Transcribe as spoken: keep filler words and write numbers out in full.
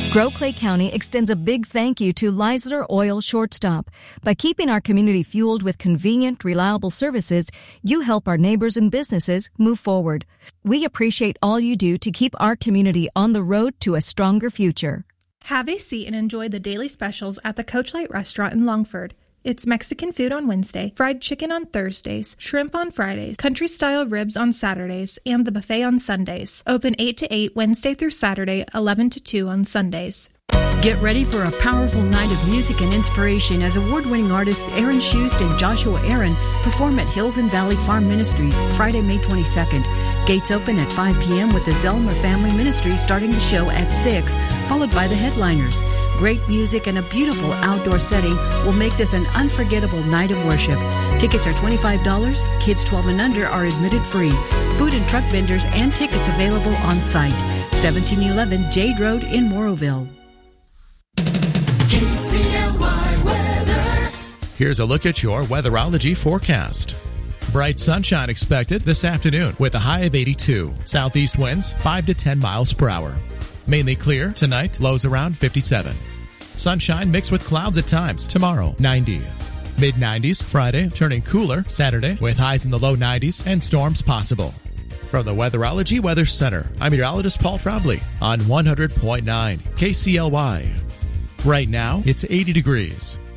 Grow Clay County extends a big thank you to Leisler Oil Shortstop. By keeping our community fueled with convenient, reliable services, you help our neighbors and businesses move forward. We appreciate all you do to keep our community on the road to a stronger future. Have a seat and enjoy the daily specials at the Coach Light Restaurant in Longford. It's Mexican food on Wednesday, fried chicken on Thursdays, shrimp on Fridays, country-style ribs on Saturdays, and the buffet on Sundays. Open eight to eight Wednesday through Saturday, eleven to two on Sundays. Get ready for a powerful night of music and inspiration as award-winning artists Aaron Schust and Joshua Aaron perform at Hills and Valley Farm Ministries Friday, May twenty-second. Gates open at five p.m. with the Zelmer Family Ministry starting the show at six, followed by the headliners. Great music and a beautiful outdoor setting will make this an unforgettable night of worship. Tickets are twenty-five dollars. Kids twelve and under are admitted free. Food and truck vendors and tickets available on site. seventeen eleven Jade Road in Morrowville. K C L Y weather. Here's a look at your weatherology forecast. Bright sunshine expected this afternoon with a high of eighty-two. Southeast winds five to ten miles per hour. Mainly clear tonight, lows around fifty-seven. Sunshine mixed with clouds at times tomorrow, ninety. mid nineties Friday, turning cooler Saturday with highs in the low nineties and storms possible. From the Weatherology Weather Center, I'm meteorologist Paul Trombley on one hundred point nine K C L Y. Right now, it's eighty degrees.